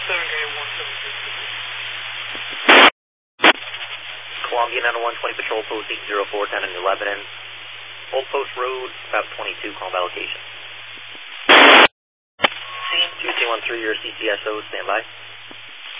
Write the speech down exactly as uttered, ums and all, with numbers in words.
seven K one seven six. Columbia nine one twenty Patrol Post eight zero four down in New Lebanon. Old Post Road, about twenty-two, call by location. two two one three, your C C S O, stand by.